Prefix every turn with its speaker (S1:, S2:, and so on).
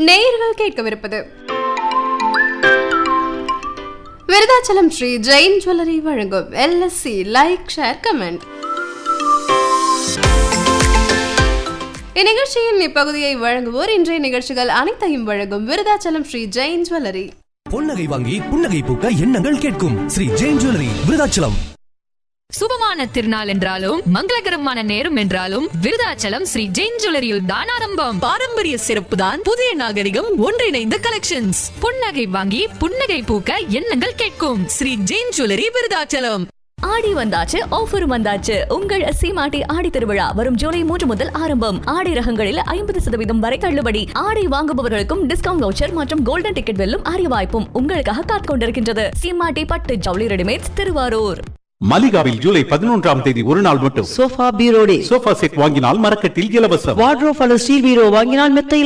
S1: நேயர்கள் கேட்கவிருப்பது விருதாச்சலம் ஸ்ரீ ஜெயின் ஜுவல்லரி வழங்கும் LSC லைக் ஷேர் கமெண்ட். இந்நிகழ்ச்சியின் இப்பகுதியை வழங்குவோர் இன்றைய நிகழ்ச்சிகள் அனைத்தையும் வழங்கும் விருதாச்சலம் ஸ்ரீ ஜெயின் ஜுவல்லரி.
S2: பொன்னகை வாங்கி புன்னகை பூக்க எண்ணங்கள் கேட்கும் ஸ்ரீ ஜெயின் ஜுவல்லரி விருதாச்சலம்.
S3: சுபமான திருநாள் என்றாலும் மங்களகரமான நேரம் என்றாலும் விருதாச்சலம் ஸ்ரீ ஜெயின் ஜுவல்லரியில் தான் ஆரம்பம்.
S4: பாரம்பரிய சிறப்பு தான் புதிய நாகரிகம் ஒன்றிணைந்த கலெக்ஷன்ஸ்.
S3: புன்னகை வாங்கி புன்னகை பூக்க எண்ணங்கள் கேட்கும்
S4: ஸ்ரீ ஜெயின் ஜுவல்லரி விருதாச்சலம்.
S5: ஆடி வந்தாச்சு, ஆஃபரும் வந்தாச்சு. உங்கள் சீமாட்டி ஆடி திருவிழா வரும் ஜூலை 3 முதல் ஆரம்பம். ஆடை ரகங்களில் 50% வரை தள்ளுபடி. ஆடை வாங்குபவர்களுக்கும் டிஸ்கவுண்ட் வவுச்சர் மற்றும் கோல்டன் டிக்கெட் வெல்லும் அரிய வாய்ப்பும் உங்களுக்காக காத்துக் கொண்டிருக்கின்றது. சீமாட்டி பட்டு ஜவுளி ரெடிமேட்ஸ், திருவாரூர்.
S6: மலிகாவில் ஜூலை 11ஆம் தேதி ஒரு நாள் மட்டும்
S7: சோஃபா பீரோ டே.
S6: சோஃபா செட் வாங்கினால் மரக்கட்டில் இலவசம்.
S7: வார்ட்ரோப் அல்லது ஸ்டீல் பீரோ வாங்கினால் மெத்தை